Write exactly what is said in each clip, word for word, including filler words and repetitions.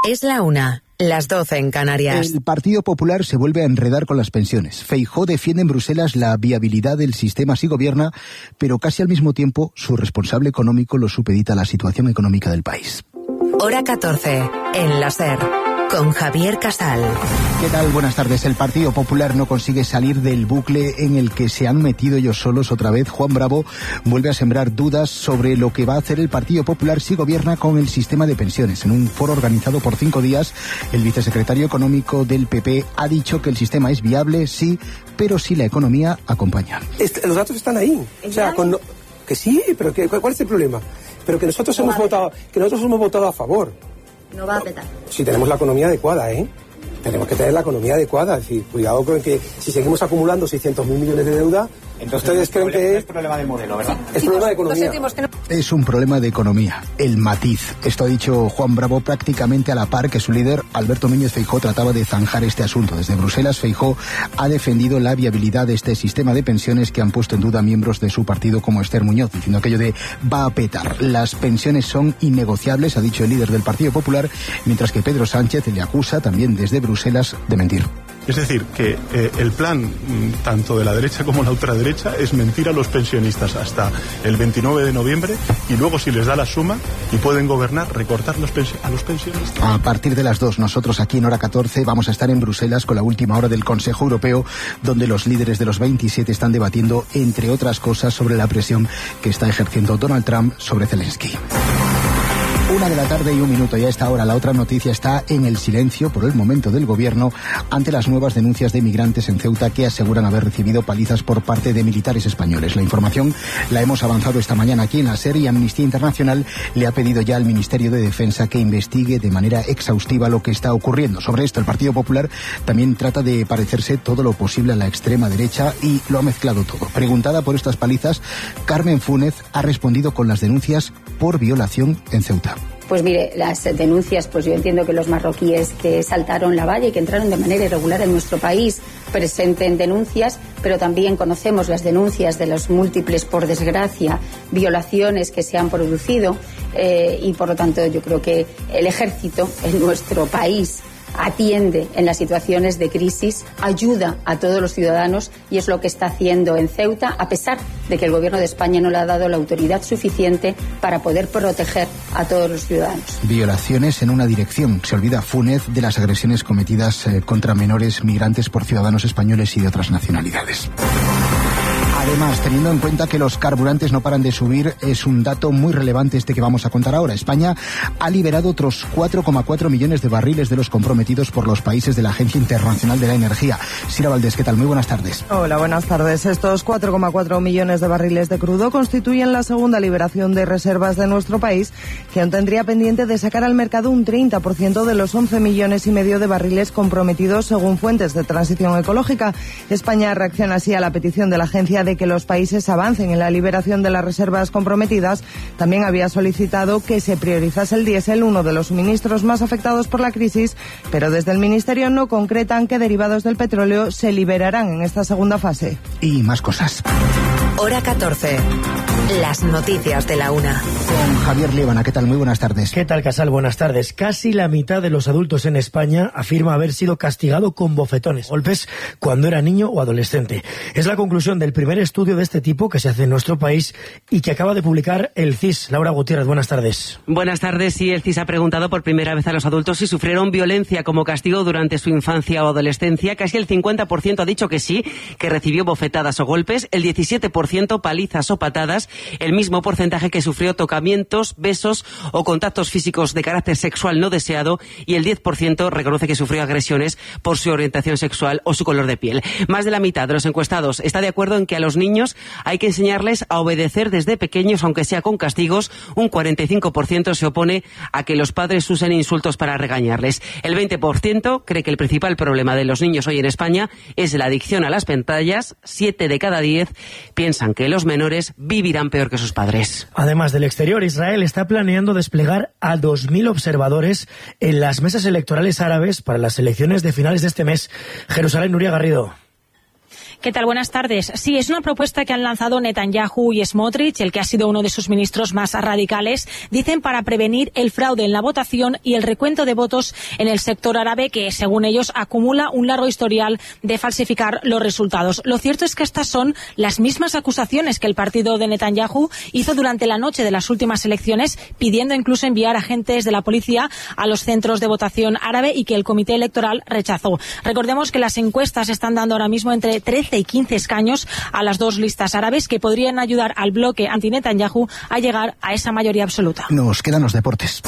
Es la una, las doce en Canarias. El Partido Popular se vuelve a enredar con las pensiones. Feijóo defiende en Bruselas la viabilidad del sistema si gobierna, pero casi al mismo tiempo su responsable económico lo supedita a la situación económica del país. Hora catorce, en la SER, con Javier Casal. ¿Qué tal? Buenas tardes. El Partido Popular no consigue salir del bucle en el que se han metido ellos solos otra vez. Juan Bravo vuelve a sembrar dudas sobre lo que va a hacer el Partido Popular si gobierna con el sistema de pensiones. En un foro organizado por cinco días, el vicesecretario económico del P P ha dicho que el sistema es viable, sí, pero si la economía acompaña. Este, los datos están ahí. O sea, con, que sí, pero que, ¿cuál es el problema? Pero que nosotros hemos votado, que nosotros hemos votado a favor. No va a petar. Si tenemos la economía adecuada, ¿eh? Tenemos que tener la economía adecuada. Es decir, cuidado con que si seguimos acumulando seiscientos mil millones de deuda, entonces ustedes creen que es problema de modelo, ¿verdad? Es problema de economía. Es un problema de economía, el matiz. Esto ha dicho Juan Bravo prácticamente a la par que su líder, Alberto Núñez Feijóo, trataba de zanjar este asunto. Desde Bruselas, Feijóo ha defendido la viabilidad de este sistema de pensiones que han puesto en duda miembros de su partido como Esther Muñoz, diciendo aquello de va a petar. Las pensiones son innegociables, ha dicho el líder del Partido Popular, mientras que Pedro Sánchez le acusa también desde Bruselas de mentir. Es decir, que eh, el plan tanto de la derecha como la ultraderecha es mentir a los pensionistas hasta el veintinueve de noviembre y luego, si les da la suma y pueden gobernar, recortar los a los pensionistas. A partir de las dos, nosotros aquí en Hora catorce vamos a estar en Bruselas con la última hora del Consejo Europeo, donde los líderes de los veintisiete están debatiendo, entre otras cosas, sobre la presión que está ejerciendo Donald Trump sobre Zelensky. Una de la tarde y un minuto, y a esta hora la otra noticia está en el silencio por el momento del gobierno ante las nuevas denuncias de migrantes en Ceuta que aseguran haber recibido palizas por parte de militares españoles. La información la hemos avanzado esta mañana aquí en la SER y Amnistía Internacional le ha pedido ya al Ministerio de Defensa que investigue de manera exhaustiva lo que está ocurriendo. Sobre esto, el Partido Popular también trata de parecerse todo lo posible a la extrema derecha y lo ha mezclado todo. Preguntada por estas palizas, Carmen Fúnez ha respondido con las denuncias por violación en Ceuta. Pues mire, las denuncias, pues yo entiendo que los marroquíes que saltaron la valla y que entraron de manera irregular en nuestro país presenten denuncias, pero también conocemos las denuncias de los múltiples, por desgracia, violaciones que se han producido eh, y por lo tanto yo creo que el ejército en nuestro país atiende en las situaciones de crisis, ayuda a todos los ciudadanos y es lo que está haciendo en Ceuta, a pesar de que el Gobierno de España no le ha dado la autoridad suficiente para poder proteger a todos los ciudadanos. Violaciones en una dirección. Se olvida Fúnez de las agresiones cometidas eh, contra menores migrantes por ciudadanos españoles y de otras nacionalidades. Además, teniendo en cuenta que los carburantes no paran de subir, es un dato muy relevante este que vamos a contar ahora. España ha liberado otros cuatro coma cuatro millones de barriles de los comprometidos por los países de la Agencia Internacional de la Energía. Sira Valdés, ¿qué tal? Muy buenas tardes. Hola, buenas tardes. Estos cuatro coma cuatro millones de barriles de crudo constituyen la segunda liberación de reservas de nuestro país, que aún tendría pendiente de sacar al mercado un treinta por ciento de los once millones y medio de barriles comprometidos según fuentes de transición ecológica. España reacciona así a la petición de la agencia de que los países avancen en la liberación de las reservas comprometidas. También había solicitado que se priorizase el diésel, uno de los suministros más afectados por la crisis, pero desde el Ministerio no concretan qué derivados del petróleo se liberarán en esta segunda fase. Y más cosas. Hora catorce. Las noticias de la una. Con Javier Líbana, ¿qué tal? Muy buenas tardes. ¿Qué tal, Casal? Buenas tardes. Casi la mitad de los adultos en España afirma haber sido castigado con bofetones, golpes, cuando era niño o adolescente. Es la conclusión del primer estudio de este tipo que se hace en nuestro país y que acaba de publicar el C I S. Laura Gutiérrez, buenas tardes. Buenas tardes. Sí, el C I S ha preguntado por primera vez a los adultos si sufrieron violencia como castigo durante su infancia o adolescencia. Casi el cincuenta por ciento ha dicho que sí, que recibió bofetadas o golpes, el diecisiete por ciento palizas o patadas, el mismo porcentaje que sufrió tocamientos, besos o contactos físicos de carácter sexual no deseado, y el diez por ciento reconoce que sufrió agresiones por su orientación sexual o su color de piel. Más de la mitad de los encuestados está de acuerdo en que a los niños hay que enseñarles a obedecer desde pequeños, aunque sea con castigos. Un cuarenta y cinco por ciento se opone a que los padres usen insultos para regañarles. El veinte por ciento cree que el principal problema de los niños hoy en España es la adicción a las pantallas. Siete de cada diez piensan que los menores vivirán peor que sus padres. Además del exterior, Israel está planeando desplegar a dos mil observadores en las mesas electorales árabes para las elecciones de finales de este mes. Jerusalén, Nuria Garrido. ¿Qué tal? Buenas tardes. Sí, es una propuesta que han lanzado Netanyahu y Smotrich, el que ha sido uno de sus ministros más radicales, dicen para prevenir el fraude en la votación y el recuento de votos en el sector árabe, que según ellos acumula un largo historial de falsificar los resultados. Lo cierto es que estas son las mismas acusaciones que el partido de Netanyahu hizo durante la noche de las últimas elecciones, pidiendo incluso enviar agentes de la policía a los centros de votación árabe y que el comité electoral rechazó. Recordemos que las encuestas están dando ahora mismo entre trece y quince escaños a las dos listas árabes que podrían ayudar al bloque anti-Netanyahu a llegar a esa mayoría absoluta. Nos quedan los deportes.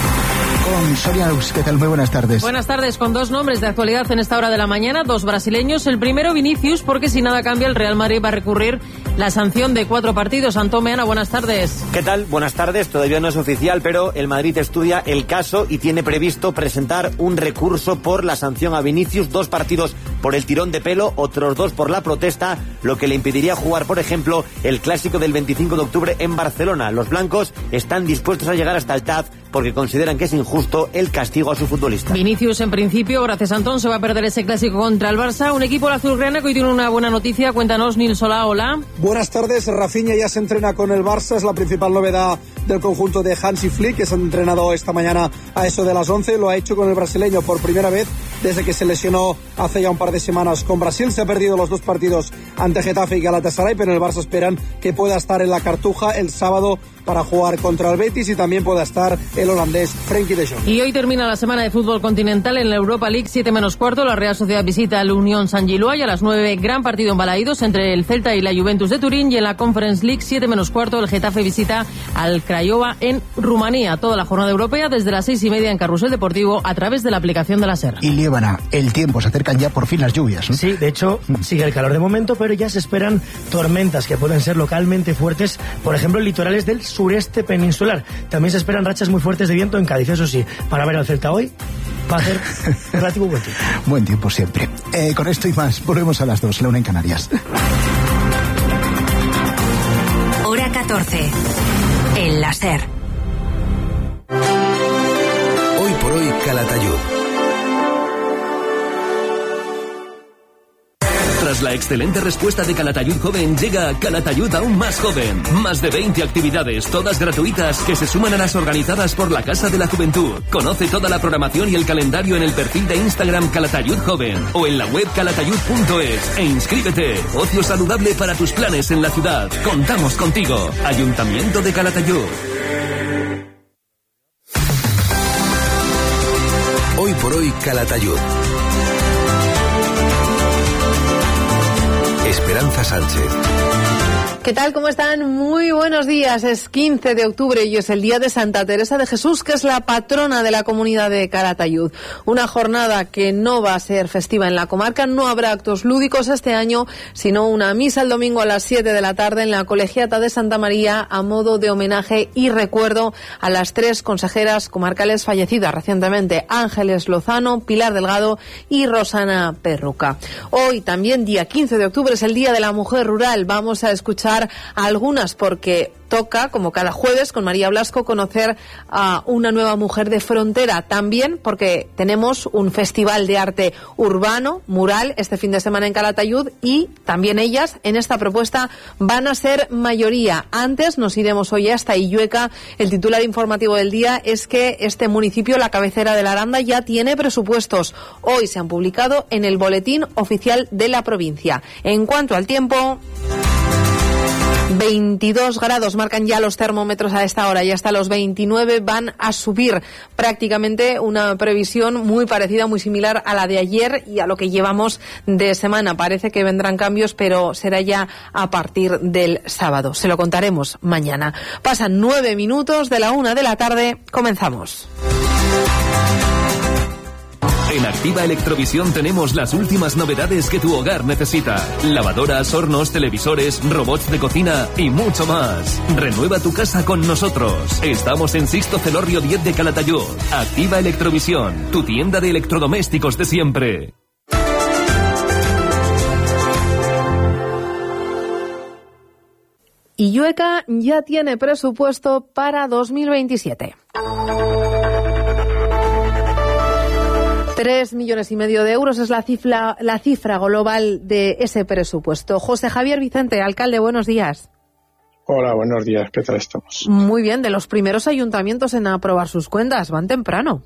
Con Soria Lux, ¿qué tal? Muy buenas tardes. Buenas tardes, con dos nombres de actualidad en esta hora de la mañana, dos brasileños. El primero, Vinicius, porque si nada cambia, el Real Madrid va a recurrir la sanción de cuatro partidos. Antón Meana, buenas tardes. ¿Qué tal? Buenas tardes. Todavía no es oficial, pero el Madrid estudia el caso y tiene previsto presentar un recurso por la sanción a Vinicius. Dos partidos por el tirón de pelo, otros dos por la protesta, lo que le impediría jugar, por ejemplo, el clásico del veinticinco de octubre en Barcelona. Los blancos están dispuestos a llegar hasta el T A Z porque consideran que es injusto el castigo a su futbolista. Vinicius, en principio, gracias a Antón, se va a perder ese clásico contra el Barça. Un equipo azulgrana que hoy tiene una buena noticia. Cuéntanos, Nil Solá, hola. Buenas tardes. Rafinha ya se entrena con el Barça. Es la principal novedad del conjunto de Hansi Flick, que se ha entrenado esta mañana a eso de las once. Lo ha hecho con el brasileño por primera vez desde que se lesionó hace ya un par de semanas con Brasil. Se ha perdido los dos partidos ante Getafe y Galatasaray, pero en el Barça esperan que pueda estar en la Cartuja el sábado para jugar contra el Betis y también pueda estar el holandés Frenkie de Jong. Y hoy termina la semana de fútbol continental en la Europa League, siete menos cuarto. La Real Sociedad visita al Unión San Gilois y a las nueve, gran partido en Balaídos entre el Celta y la Juventus de Turín. Y en la Conference League, siete menos cuarto, el Getafe visita al Craiova en Rumanía. Toda la jornada europea desde las seis y media en Carrusel Deportivo a través de la aplicación de la SER. Y Líbana, el tiempo, se acercan ya por fin las lluvias, ¿no? Sí, de hecho, sigue el calor de momento, pero ya se esperan tormentas que pueden ser localmente fuertes, por ejemplo, en litorales del sureste peninsular. También se esperan rachas muy fuertes de viento en Cádiz, eso sí, para ver al Celta hoy va a ser relativo buen tiempo. Buen tiempo siempre. Eh, con esto y más, volvemos a las dos, la una en Canarias. Hora catorce, en la SER. Hoy por hoy, Calatayud. Tras la excelente respuesta de Calatayud Joven, llega Calatayud aún más joven. Más de veinte actividades, todas gratuitas, que se suman a las organizadas por la Casa de la Juventud. Conoce toda la programación y el calendario en el perfil de Instagram Calatayud Joven o en la web calatayud punto es e inscríbete. Ocio saludable para tus planes en la ciudad. Contamos contigo. Ayuntamiento de Calatayud. Hoy por hoy, Calatayud. Esperanza Sánchez. ¿Qué tal? ¿Cómo están? Muy buenos días. Es quince de octubre y es el día de Santa Teresa de Jesús, que es la patrona de la comunidad de Calatayud. Una jornada que no va a ser festiva en la comarca. No habrá actos lúdicos este año, sino una misa el domingo a las siete de la tarde en la Colegiata de Santa María, a modo de homenaje y recuerdo a las tres consejeras comarcales fallecidas recientemente: Ángeles Lozano, Pilar Delgado y Rosana Perruca. Hoy también, día quince de octubre, es el Día de la Mujer Rural. Vamos a escuchar a algunas porque toca, como cada jueves con María Blasco, conocer a una nueva mujer de frontera. También porque tenemos un festival de arte urbano, mural, este fin de semana en Calatayud, y también ellas en esta propuesta van a ser mayoría. Antes nos iremos hoy hasta Illueca. El titular informativo del día es que este municipio, la cabecera de la Aranda, ya tiene presupuestos. Hoy se han publicado en el boletín oficial de la provincia. En cuanto al tiempo, veintidós grados marcan ya los termómetros a esta hora y hasta los veintinueve van a subir. Prácticamente una previsión muy parecida, muy similar a la de ayer y a lo que llevamos de semana. Parece que vendrán cambios, pero será ya a partir del sábado. Se lo contaremos mañana. Pasan nueve minutos de la una de la tarde. Comenzamos. En Activa Electrovisión tenemos las últimas novedades que tu hogar necesita. Lavadoras, hornos, televisores, robots de cocina y mucho más. Renueva tu casa con nosotros. Estamos en Sixto Celorrio diez de Calatayud. Activa Electrovisión, tu tienda de electrodomésticos de siempre. Illueca ya tiene presupuesto para dos mil veintisiete. Tres millones y medio de euros es la cifra, la cifra global de ese presupuesto. José Javier Vicente, alcalde, buenos días. Hola, buenos días, ¿qué tal estamos? Muy bien, de los primeros ayuntamientos en aprobar sus cuentas, van temprano.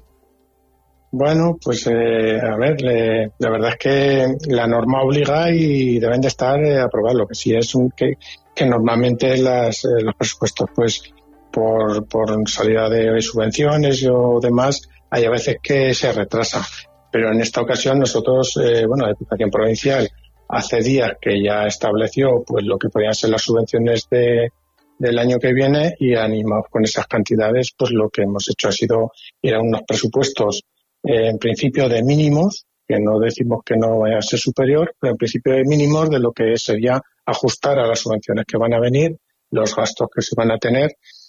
Bueno, pues eh, a ver, le, la verdad es que la norma obliga y deben de estar eh, aprobados. Lo que sí es un, que, que normalmente las, eh, los presupuestos, pues por, por salida de subvenciones o demás, hay a veces que se retrasa. Pero en esta ocasión nosotros, eh, bueno, la Diputación Provincial, hace días que ya estableció pues lo que podían ser las subvenciones de, del año que viene y animados con esas cantidades, pues lo que hemos hecho ha sido ir a unos presupuestos eh, en principio de mínimos, que no decimos que no vaya a ser superior, pero en principio de mínimos de lo que sería ajustar a las subvenciones que van a venir, los gastos que se van a tener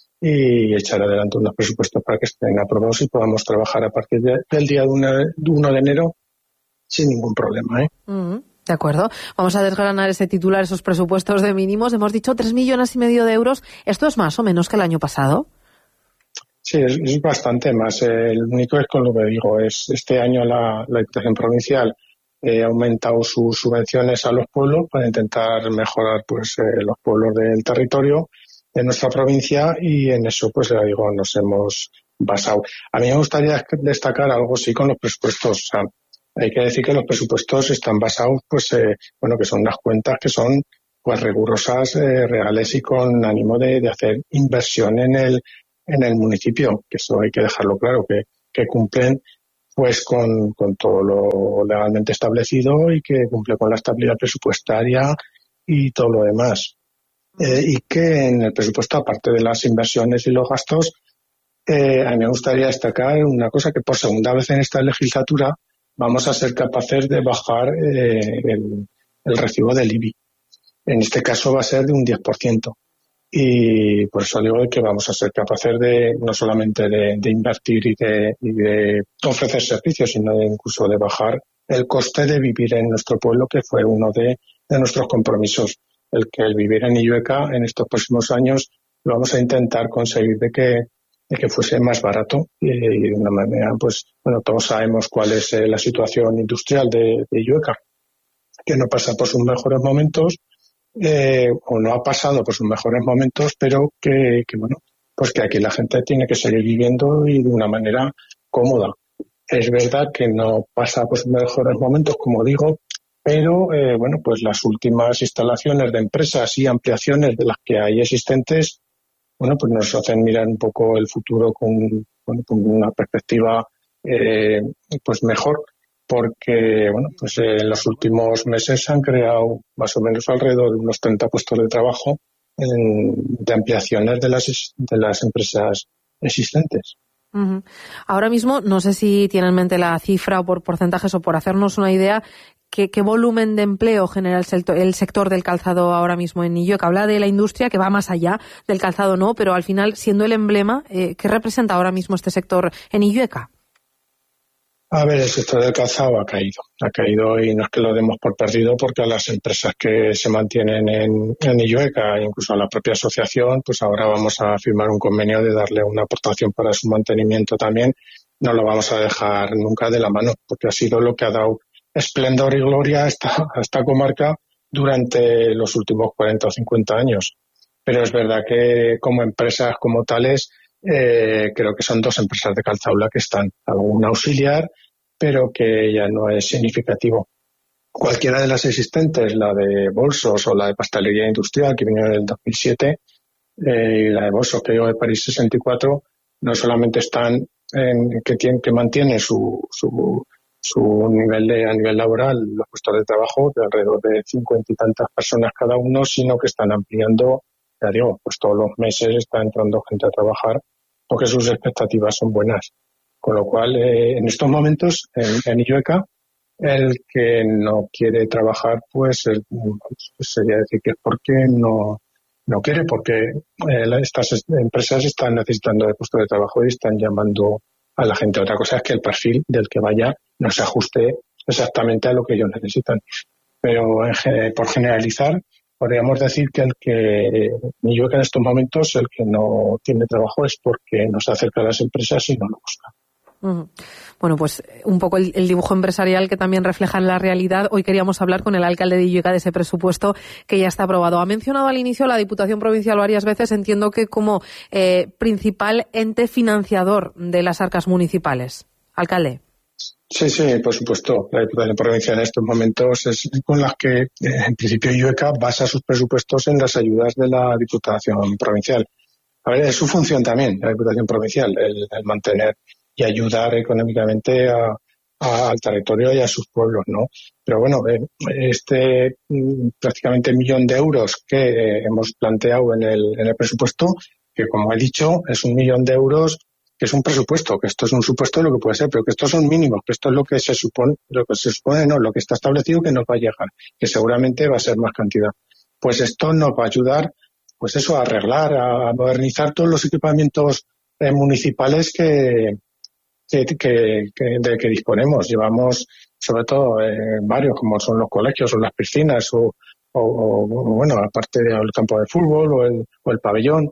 y echar adelante unos presupuestos para que estén aprobados y podamos trabajar a partir de, del día uno de enero sin ningún problema, ¿eh? Mm-hmm. De acuerdo. Vamos a desgranar ese titular, esos presupuestos de mínimos. Hemos dicho tres millones y medio de euros. ¿Esto es más o menos que el año pasado? Sí, es, es bastante más. El único es con lo que digo, es este año la, la Diputación Provincial eh, ha aumentado sus subvenciones a los pueblos para intentar mejorar pues eh, los pueblos del territorio de nuestra provincia y en eso pues ya digo nos hemos basado. A mí me gustaría destacar algo sí con los presupuestos. O sea, hay que decir que los presupuestos están basados, pues, eh, bueno, que son unas cuentas que son, pues, rigurosas, eh, reales y con ánimo de, de hacer inversión en el, en el municipio, que eso hay que dejarlo claro, que, que cumplen, pues, con, con todo lo legalmente establecido y que cumple con la estabilidad presupuestaria y todo lo demás. Eh, y que en el presupuesto, aparte de las inversiones y los gastos, eh, a mí me gustaría destacar una cosa que por segunda vez en esta legislatura vamos a ser capaces de bajar eh, el, el recibo del I B I. En este caso va a ser de un diez por ciento. Y por eso digo que vamos a ser capaces de no solamente de, de invertir y de, y de ofrecer servicios, sino de incluso de bajar el coste de vivir en nuestro pueblo, que fue uno de, de nuestros compromisos. El que el vivir en Illueca en estos próximos años lo vamos a intentar conseguir de que de que fuese más barato y, y de una manera, pues, bueno, todos sabemos cuál es eh, la situación industrial de, de Illueca, que no pasa por sus mejores momentos, eh, o no ha pasado por sus mejores momentos, pero que, que, bueno, pues que aquí la gente tiene que seguir viviendo y de una manera cómoda. Es verdad que no pasa por sus mejores momentos, como digo, pero, eh, bueno, pues las últimas instalaciones de empresas y ampliaciones de las que hay existentes, bueno, pues nos hacen mirar un poco el futuro con, bueno, con una perspectiva eh, pues mejor, porque bueno, pues eh, en los últimos meses se han creado más o menos alrededor de unos treinta puestos de trabajo en, de ampliaciones de las de las empresas existentes. Uh-huh. Ahora mismo, no sé si tiene en mente la cifra o por porcentajes o por hacernos una idea, ¿qué, qué volumen de empleo genera el sector, el sector del calzado ahora mismo en Illueca? Habla de la industria que va más allá del calzado, no, pero al final, siendo el emblema, eh, ¿qué representa ahora mismo este sector en Illueca? A ver, el sector del calzado ha caído, ha caído y no es que lo demos por perdido porque a las empresas que se mantienen en, en Illueca, incluso a la propia asociación, pues ahora vamos a firmar un convenio de darle una aportación para su mantenimiento también. No lo vamos a dejar nunca de la mano porque ha sido lo que ha dado esplendor y gloria a esta, a esta comarca durante los últimos cuarenta o cincuenta años. Pero es verdad que como empresas como tales, eh, creo que son dos empresas de calzado que están, alguna auxiliar, pero que ya no es significativo. Cualquiera de las existentes, la de Bolsos o la de Pastelería Industrial, que vino en el dos mil siete, eh, y la de Bolsos, que llegó de París sesenta y cuatro, no solamente están en, que, tienen, que mantienen su, su, su nivel de, a nivel laboral, los puestos de trabajo de alrededor de cincuenta y tantas personas cada uno, sino que están ampliando, ya digo, pues todos los meses está entrando gente a trabajar porque sus expectativas son buenas. Con lo cual, eh, en estos momentos, en, en Illueca, el que no quiere trabajar, pues, el, pues sería decir que es porque no, no quiere, porque eh, estas empresas están necesitando de puestos de trabajo y están llamando a la gente. Otra cosa es que el perfil del que vaya no se ajuste exactamente a lo que ellos necesitan. Pero eh, por generalizar, podríamos decir que el que yo que en estos momentos el que no tiene trabajo es porque no se acerca a las empresas y no lo busca. Uh-huh. Bueno, pues un poco el, el dibujo empresarial que también refleja en la realidad. Hoy queríamos hablar con el alcalde de Illueca de ese presupuesto que ya está aprobado. Ha mencionado al inicio la Diputación Provincial varias veces, entiendo que como eh, principal ente financiador de las arcas municipales. Alcalde. Sí, sí, por supuesto. La Diputación Provincial en estos momentos es con las que, eh, en principio, Illueca basa sus presupuestos en las ayudas de la Diputación Provincial. A ver, es su función también, la Diputación Provincial, el, el mantener y ayudar económicamente a, a, al territorio y a sus pueblos, ¿no? Pero bueno, eh, este mm, prácticamente millón de euros que eh, hemos planteado en el, en el presupuesto, que como he dicho, es un millón de euros que es un presupuesto, que esto es un supuesto de lo que puede ser, pero que estos son mínimos, que esto es lo que se supone, lo que se supone no, lo que está establecido que nos va a llegar, que seguramente va a ser más cantidad. Pues esto nos va a ayudar, pues eso, a arreglar, a modernizar todos los equipamientos eh, municipales que Que, que, que, de que disponemos. Llevamos, sobre todo, eh, varios, como son los colegios o las piscinas, o, o, o bueno, aparte del campo de fútbol o el, o el pabellón,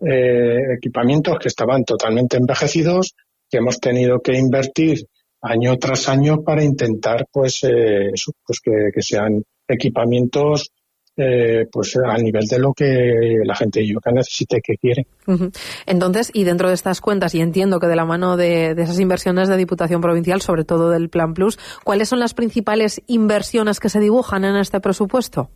eh, equipamientos que estaban totalmente envejecidos, que hemos tenido que invertir año tras año para intentar, pues, eh, eso, pues que, que sean equipamientos Eh, pues al nivel de lo que la gente de Illueca necesite y que quiere. Uh-huh. Entonces, y dentro de estas cuentas, y entiendo que de la mano de, de esas inversiones de Diputación Provincial, sobre todo del Plan Plus, ¿cuáles son las principales inversiones que se dibujan en este presupuesto?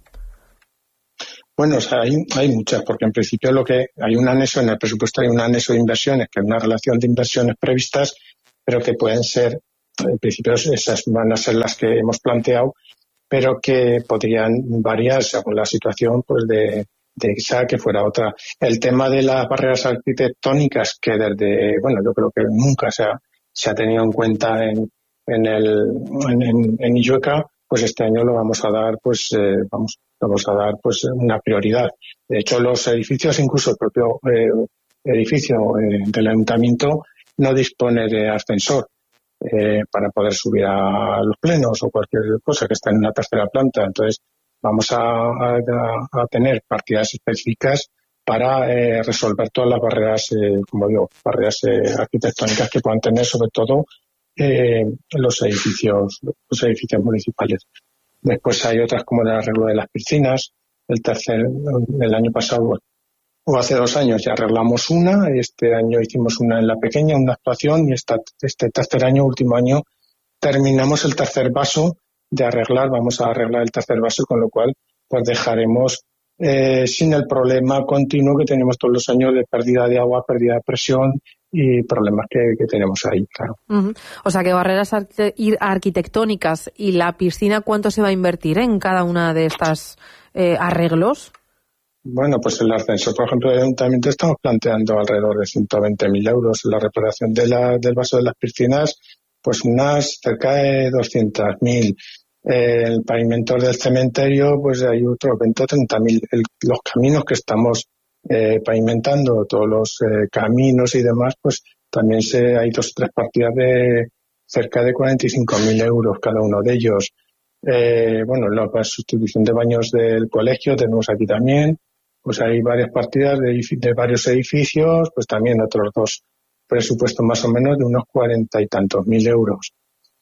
Bueno, o sea, hay, hay muchas, porque en principio lo que hay un anexo en el presupuesto, hay un anexo de inversiones, que es una relación de inversiones previstas, pero que pueden ser, en principio esas van a ser las que hemos planteado, pero que podrían variar según la situación, pues de, de esa que fuera otra. El tema de las barreras arquitectónicas, que desde, bueno, yo creo que nunca se ha, se ha tenido en cuenta en, en el, en, en, en Illueca, pues este año lo vamos a dar, pues, eh, vamos, vamos a dar, pues, una prioridad. De hecho, los edificios, incluso el propio eh, edificio eh, del ayuntamiento, no dispone de ascensor. Eh, para poder subir a los plenos o cualquier cosa que está en una tercera planta. Entonces, vamos a, a, a tener partidas específicas para eh, resolver todas las barreras, eh, como digo, barreras eh, arquitectónicas que puedan tener, sobre todo, eh, los edificios, los edificios municipales. Después hay otras como el arreglo de las piscinas. El tercer, el año pasado, o hace dos años ya arreglamos una, este año hicimos una en la pequeña, una actuación, y esta, este tercer año, último año, terminamos el tercer vaso de arreglar, vamos a arreglar el tercer vaso, con lo cual pues dejaremos eh, sin el problema continuo que tenemos todos los años de pérdida de agua, pérdida de presión y problemas que, que tenemos ahí, claro. Uh-huh. O sea que barreras arqu- arquitectónicas y la piscina, ¿cuánto se va a invertir en cada una de estas eh, arreglos? Bueno, pues el ascensor, por ejemplo, del ayuntamiento estamos planteando alrededor de ciento veinte mil euros. La reparación de la, del vaso de las piscinas, pues unas cerca de doscientos mil. Eh, el pavimento del cementerio, pues hay otros veinte o treinta mil. Los caminos que estamos eh, pavimentando, todos los eh, caminos y demás, pues también se, hay dos o tres partidas de cerca de cuarenta y cinco mil euros cada uno de ellos. Eh, bueno, la sustitución de baños del colegio tenemos aquí también. Pues hay varias partidas de, de varios edificios, pues también otros dos presupuestos más o menos de unos cuarenta y tantos mil euros.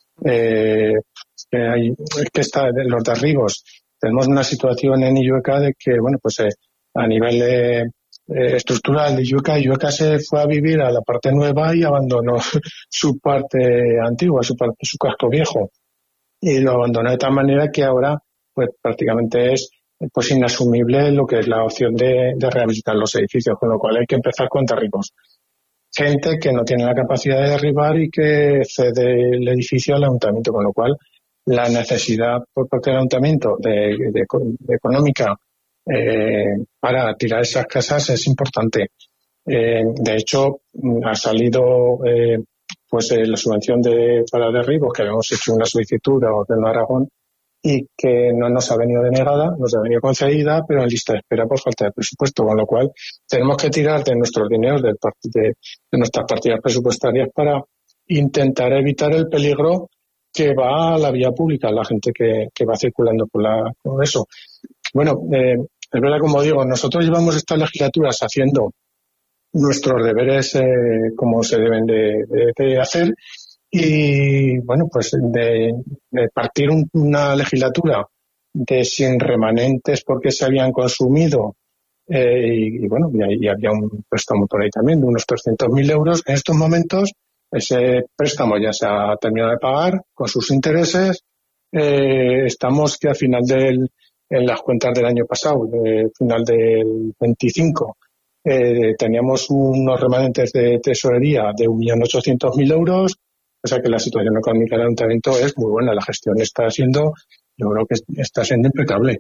Eh, es que hay, es que está de los derribos. Tenemos una situación en Illueca de que, bueno, pues eh, a nivel eh, eh, estructural de Illueca, Illueca se fue a vivir a la parte nueva y abandonó su parte antigua, su parte, su casco viejo. Y lo abandonó de tal manera que ahora, pues prácticamente es pues inasumible lo que es la opción de, de rehabilitar los edificios, con lo cual hay que empezar con derribos. Gente que no tiene la capacidad de derribar y que cede el edificio al ayuntamiento, con lo cual la necesidad por parte del ayuntamiento de, de, de económica eh, para tirar esas casas es importante. Eh, de hecho, ha salido eh, pues eh, la subvención de para derribos, que habíamos hecho una solicitud al Gobierno de Aragón, y que no nos ha venido denegada, nos ha venido concedida, pero en lista de espera por falta de presupuesto, con lo cual tenemos que tirar de nuestros dineros, de, de, de nuestras partidas presupuestarias para intentar evitar el peligro que va a la vía pública, la gente que, que va circulando por, la, por eso. Bueno, eh, es verdad, como digo, nosotros llevamos estas legislaturas haciendo nuestros deberes eh, como se deben de, de, de hacer, y bueno, pues de, de partir un, una legislatura de sin remanentes porque se habían consumido, eh, y, y bueno, y, y había un préstamo por ahí también de unos trescientos mil euros. En estos momentos ese préstamo ya se ha terminado de pagar con sus intereses. Eh, estamos que a final del, en las cuentas del año pasado, de final del veinticinco, eh, teníamos unos remanentes de tesorería de un millón ochocientos mil euros. O sea que la situación económica del ayuntamiento es muy buena, la gestión está siendo, yo creo que está siendo impecable.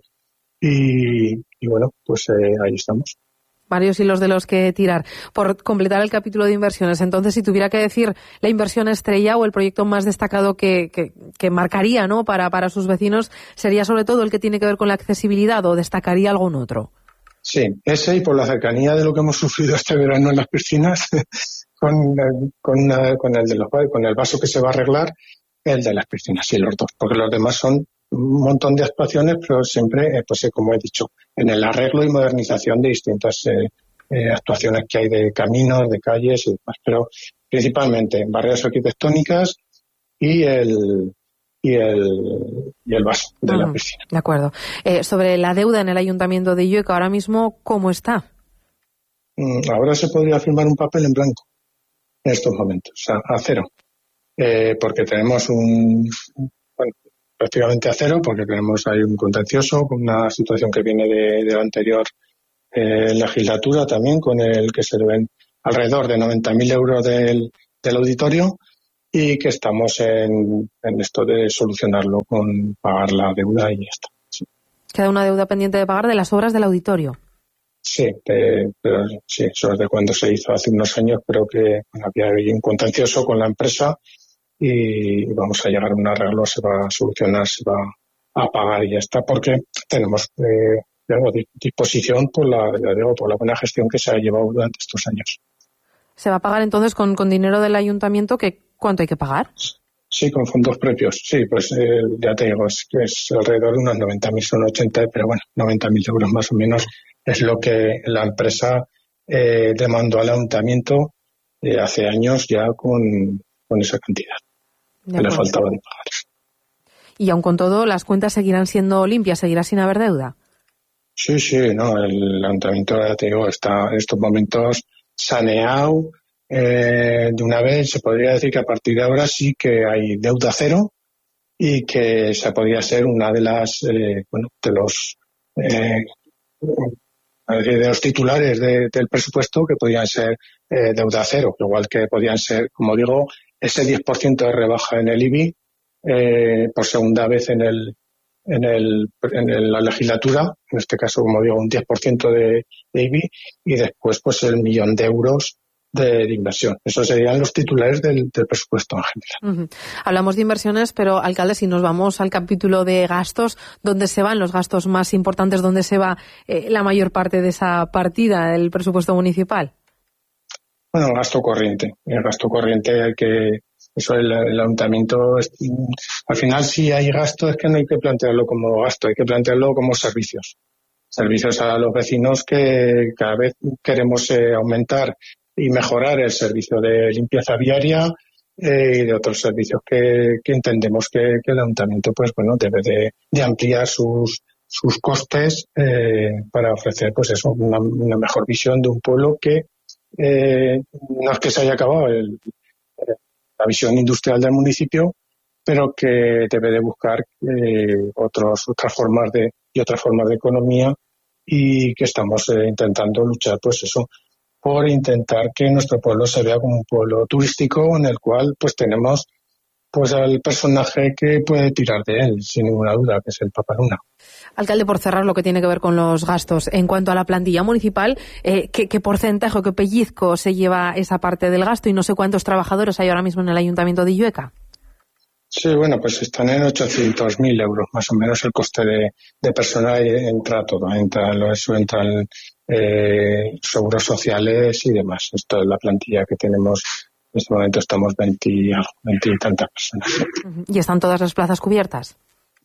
Y, y bueno, pues eh, ahí estamos. Varios hilos de los que tirar. Por completar el capítulo de inversiones, entonces, si tuviera que decir la inversión estrella o el proyecto más destacado que, que, que marcaría, ¿no?, para, para sus vecinos, sería sobre todo el que tiene que ver con la accesibilidad, o destacaría algún otro. Sí, ese, y por la cercanía de lo que hemos sufrido este verano en las piscinas, con, con, una, con el de los, con el vaso que se va a arreglar, el de las piscinas, sí, los dos, porque los demás son un montón de actuaciones, pero siempre, eh, pues eh, como he dicho, en el arreglo y modernización de distintas eh, eh, actuaciones que hay de caminos, de calles y demás, pero principalmente en barreras arquitectónicas y el y el y el vaso de uh-huh. la piscina. De acuerdo. Eh, sobre la deuda en el Ayuntamiento de Illueca, ahora mismo, ¿cómo está? Mm, ahora se podría firmar un papel en blanco en estos momentos, o sea, a cero, eh, porque tenemos un bueno, prácticamente a cero, porque tenemos ahí un contencioso con una situación que viene de, de la anterior eh, legislatura también, con el que se deben alrededor de noventa mil euros del, del auditorio, y que estamos en, en esto de solucionarlo con pagar la deuda y ya está. Sí. Queda una deuda pendiente de pagar de las obras del auditorio. Sí, eh, pero sí, eso es de cuando se hizo hace unos años, pero que bueno, había un contencioso con la empresa y vamos a llegar a un arreglo, se va a solucionar, se va a pagar y ya está, porque tenemos eh, digamos, disposición por la, digo, por la buena gestión que se ha llevado durante estos años. ¿Se va a pagar entonces con, con dinero del ayuntamiento? Que, ¿Cuánto hay que pagar? Sí, con fondos propios. Sí, pues eh, ya te digo, es, es alrededor de unos noventa mil, son ochenta, pero bueno, noventa mil euros más o menos es lo que la empresa eh, demandó al ayuntamiento eh, hace años ya con, con esa cantidad que le faltaba de pagar. Y aun con todo, ¿las cuentas seguirán siendo limpias? ¿Seguirá sin haber deuda? Sí, sí, no, el ayuntamiento, ya te digo, está en estos momentos saneado eh, de una vez. Se podría decir que a partir de ahora sí que hay deuda cero y que esa podría ser una de las, eh, bueno, de los, eh, de los titulares de, del presupuesto, que podrían ser eh, deuda cero, igual que podían ser, como digo, ese diez por ciento de rebaja en el I B I eh, por segunda vez en el en el en el, la legislatura, en este caso, como digo, un diez por ciento de, de I B I, y después pues el millón de euros de, de inversión. Esos serían los titulares del, del presupuesto en general. Uh-huh. Hablamos de inversiones, pero, alcalde, si nos vamos al capítulo de gastos, ¿dónde se van los gastos más importantes? ¿Dónde se va eh, la mayor parte de esa partida del presupuesto municipal? Bueno, gasto corriente. El gasto corriente hay que... Eso el, el ayuntamiento, es, al final si hay gasto es que no hay que plantearlo como gasto, hay que plantearlo como servicios. Servicios a los vecinos, que cada vez queremos eh, aumentar y mejorar el servicio de limpieza viaria eh, y de otros servicios que, que entendemos que, que el ayuntamiento pues bueno debe de, de ampliar sus sus costes eh, para ofrecer pues eso una, una mejor visión de un pueblo que eh, no es que se haya acabado el la visión industrial del municipio, pero que debe de buscar eh, otros, otras formas de y otras formas de economía, y que estamos eh, intentando luchar, pues eso, por intentar que nuestro pueblo se vea como un pueblo turístico en el cual pues tenemos pues al personaje que puede tirar de él, sin ninguna duda, que es el Papa Luna. Alcalde, por cerrar lo que tiene que ver con los gastos, en cuanto a la plantilla municipal, eh, ¿qué, ¿qué porcentaje o qué pellizco se lleva esa parte del gasto? Y no sé cuántos trabajadores hay ahora mismo en el Ayuntamiento de Illueca. Sí, bueno, pues están en ochocientos mil euros, más o menos el coste de, de personal, entra todo, entra lo eso, entran eh, seguros sociales y demás. Esto es la plantilla que tenemos. En este momento estamos veinte y tantas personas. ¿Y están todas las plazas cubiertas?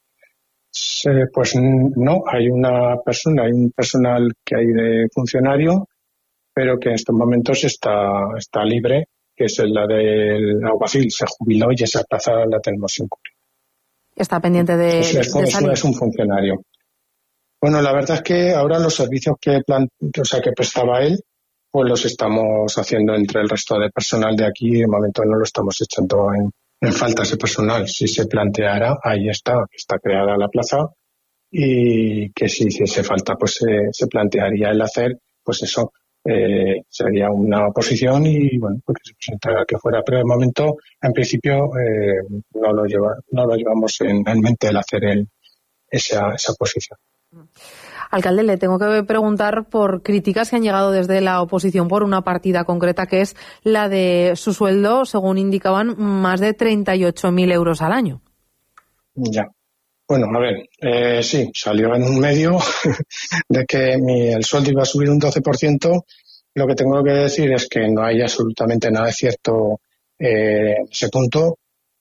Sí, pues no, hay una persona, hay un personal que hay de funcionario, pero que en estos momentos está, está libre que es la del Alguacil, se jubiló y esa plaza la tenemos sin cubrir. Está pendiente de, Eso es, de eso salir. es un funcionario. Bueno, la verdad es que ahora los servicios que, plan, o sea, que prestaba él, pues los estamos haciendo entre el resto de personal de aquí. De momento no lo estamos echando en, en falta ese personal. Si se planteara, ahí está, está creada la plaza, y que si hiciese falta, pues eh, se plantearía el hacer, pues eso, eh, sería una oposición y bueno, porque se presentara que fuera, pero de momento, en principio, eh, no lo lleva, no lo llevamos en, en mente el hacer el, esa, esa oposición. Alcalde, le tengo que preguntar por críticas que han llegado desde la oposición por una partida concreta, que es la de su sueldo, según indicaban, más de treinta y ocho mil euros al año. Ya. Bueno, a ver, eh, sí, salió en un medio de que mi, el sueldo iba a subir un doce por ciento. Lo que tengo que decir es que no hay absolutamente nada de cierto eh, en ese punto,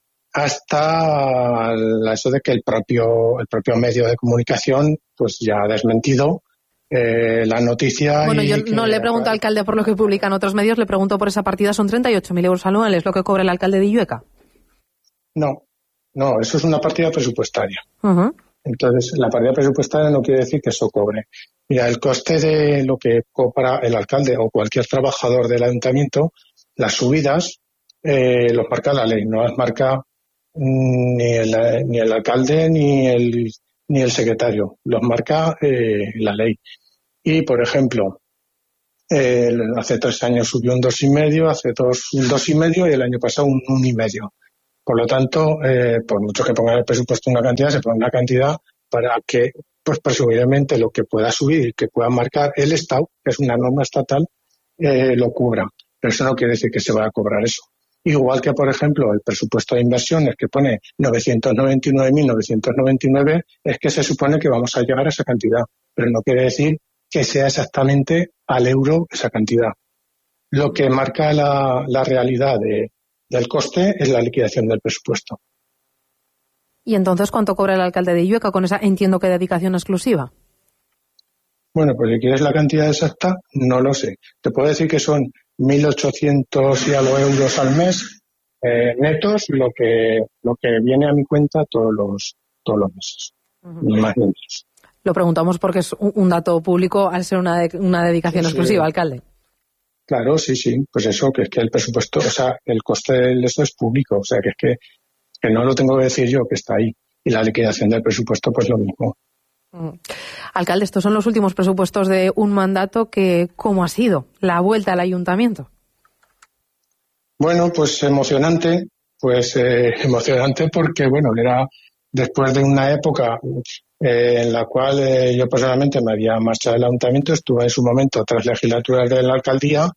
hasta la, eso de que el propio el propio medio de comunicación pues ya ha desmentido eh, la noticia. Bueno, y yo que, no le pregunto al alcalde por lo que publican otros medios, le pregunto por esa partida. Son treinta y ocho mil euros anuales lo que cobra el alcalde de Illueca. No, no, eso es una partida presupuestaria. Uh-huh. Entonces, la partida presupuestaria no quiere decir que eso cobre. Mira, el coste de lo que cobra el alcalde o cualquier trabajador del ayuntamiento, las subidas, eh, los marca la ley, no las marca ni el, ni el alcalde ni el, ni el secretario, los marca eh, la ley. Y, por ejemplo, eh, hace tres años subió un dos y medio, hace dos un dos y medio y el año pasado un un y medio. Por lo tanto, eh, por mucho que pongan el presupuesto una cantidad, se pone una cantidad para que, pues presumiblemente, lo que pueda subir y que pueda marcar el Estado, que es una norma estatal, eh, lo cubra. Pero eso no quiere decir que se vaya a cobrar eso. Igual que, por ejemplo, el presupuesto de inversiones que pone novecientos noventa y nueve mil novecientos noventa y nueve, es que se supone que vamos a llegar a esa cantidad. Pero no quiere decir que sea exactamente al euro esa cantidad. Lo que marca la, la realidad de del coste es la liquidación del presupuesto. ¿Y entonces cuánto cobra el alcalde de Illueca con esa, entiendo que dedicación exclusiva? Bueno, pues si quieres la cantidad exacta, no lo sé. Te puedo decir que son mil ochocientos y algo euros al mes eh, netos, lo que lo que viene a mi cuenta todos los todos los meses. Uh-huh. Ni más ni menos. Lo preguntamos porque es un, un dato público al ser una, de, una dedicación sí, exclusiva, sí. Alcalde. Claro, sí, sí, pues eso, que es que el presupuesto, o sea, el coste de esto es público, o sea, que es que, que no lo tengo que decir yo, que está ahí. Y la liquidación del presupuesto, pues lo mismo. Mm. Alcalde, estos son los últimos presupuestos de un mandato que, ¿cómo ha sido la vuelta al ayuntamiento? Bueno, pues emocionante, pues eh, emocionante porque, bueno, era después de una época eh, en la cual eh, yo personalmente me había marchado del ayuntamiento, estuve en su momento tras legislaturas de la alcaldía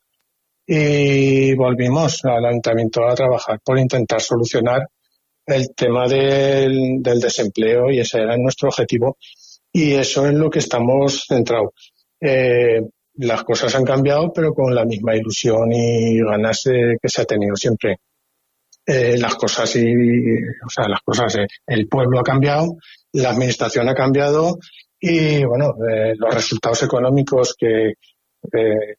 y volvimos al ayuntamiento a trabajar por intentar solucionar el tema del, del desempleo, y ese era nuestro objetivo y eso es lo que estamos centrados. Eh, las cosas han cambiado, pero con la misma ilusión y ganas eh, que se ha tenido siempre. Eh, las cosas y, o sea, las cosas, eh, el pueblo ha cambiado, la administración ha cambiado y, bueno, eh, los resultados económicos que, eh,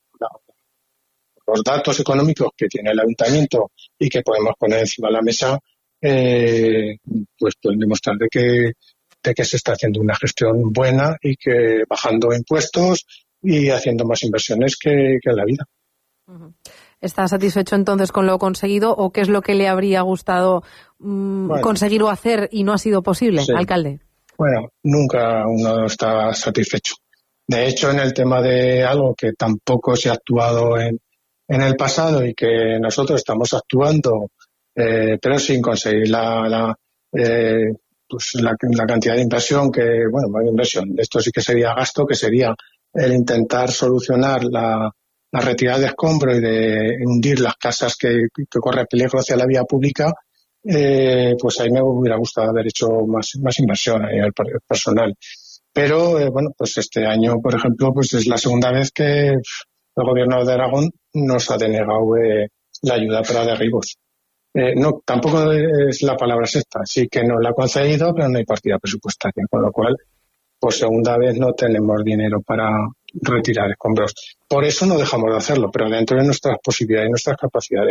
los datos económicos que tiene el ayuntamiento y que podemos poner encima de la mesa, eh, pues pueden demostrar de que, de que se está haciendo una gestión buena y que bajando impuestos y haciendo más inversiones que, que en la vida. Uh-huh. ¿Está satisfecho entonces con lo conseguido o qué es lo que le habría gustado mmm, bueno, conseguir o hacer y no ha sido posible, sí. Alcalde? Bueno, nunca uno está satisfecho. De hecho, en el tema de algo que tampoco se ha actuado en, en el pasado y que nosotros estamos actuando, eh, pero sin conseguir la, la, eh, pues la, la cantidad de inversión que, bueno, más de inversión, esto sí que sería gasto, que sería el intentar solucionar la la retirada de escombros y de hundir las casas que, que corre peligro hacia la vía pública, eh, pues ahí me hubiera gustado haber hecho más, más inversión a nivel personal. Pero, eh, bueno, pues este año, por ejemplo, pues es la segunda vez que el gobierno de Aragón nos ha denegado eh, la ayuda para derribos. Eh, no, tampoco es la palabra exacta, sí que nos la ha concedido, pero no hay partida presupuestaria, con lo cual, por segunda vez no tenemos dinero para retirar escombros. Por eso no dejamos de hacerlo, pero dentro de nuestras posibilidades y nuestras capacidades.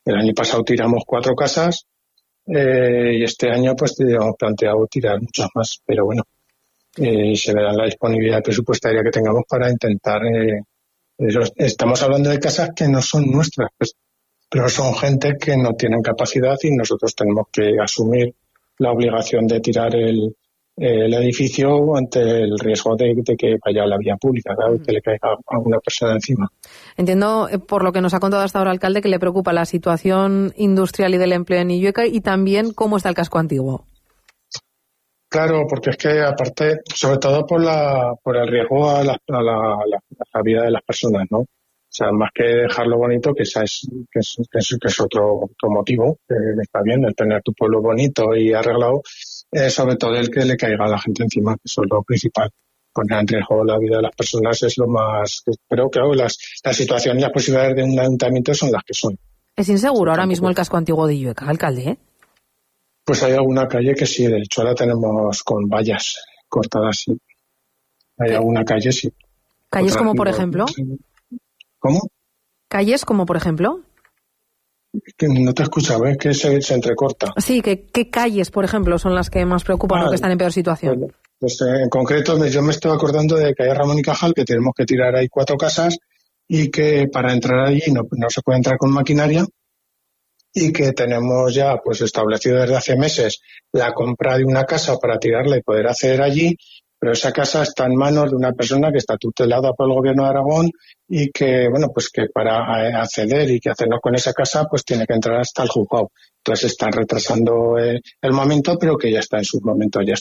El año pasado tiramos cuatro casas eh, y este año pues teníamos planteado tirar muchas más, pero bueno, eh, se verá la disponibilidad presupuestaria que tengamos para intentar... Eh, estamos hablando de casas que no son nuestras, pues, pero son gente que no tienen capacidad y nosotros tenemos que asumir la obligación de tirar el, el edificio ante el riesgo de, de que vaya a la vía pública, ¿verdad? Que le caiga a una persona encima. Entiendo, eh, por lo que nos ha contado hasta ahora el alcalde, que le preocupa la situación industrial y del empleo en Illueca y también cómo está el casco antiguo. Claro, porque es que aparte, sobre todo por la por el riesgo a la, a la, a la, a la vida de las personas, ¿no? O sea, más que dejarlo bonito, que, esa es, que, es, que, es, que es otro, otro motivo, que está bien, el tener tu pueblo bonito y arreglado, eh, sobre todo el que le caiga a la gente encima, que eso es lo principal. Poner en riesgo la vida de las personas es lo más... Pero claro, las, la situación y las posibilidades de un ayuntamiento son las que son. Es inseguro ahora mismo el casco antiguo de Illueca, alcalde, ¿eh? Pues hay alguna calle que sí, de hecho la tenemos con vallas cortadas, sí. Hay ¿Qué? alguna calle, sí. ¿Calles Otra, como por no, ejemplo? ¿Cómo? ¿Calles como por ejemplo? Que no te he escuchado, ¿eh? Que se, se entrecorta. Sí, que ¿qué calles, por ejemplo, son las que más preocupan ah, o que están en peor situación? Pues, pues en concreto yo me estoy acordando de calle Ramón y Cajal, que tenemos que tirar ahí cuatro casas y que para entrar allí no, no se puede entrar con maquinaria y que tenemos ya pues establecido desde hace meses la compra de una casa para tirarla y poder acceder allí, pero esa casa está en manos de una persona que está tutelada por el gobierno de Aragón y que, bueno, pues que para acceder y que hacernos con esa casa, pues tiene que entrar hasta el juzgado. Entonces están retrasando eh, el momento, pero que ya está en su momento, ya